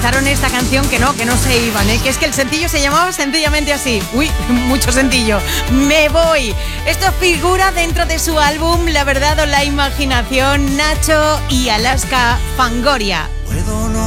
lanzaron esta canción que no se iban, que es que el sencillo se llamaba sencillamente así. Uy, mucho sencillo. Me voy. Esto figura dentro de su álbum La verdad o la imaginación, Nacho y Alaska Fangoria.